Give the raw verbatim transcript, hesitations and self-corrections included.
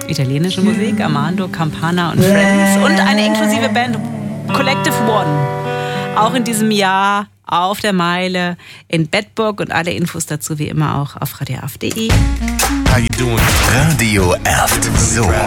italienische Musik, Armando, Campana und Friends und eine inklusive Band, Collective One. Auch in diesem Jahr auf der Meile in Bedburg und alle Infos dazu wie immer auch auf radio erf punkt de. Radio Erft. So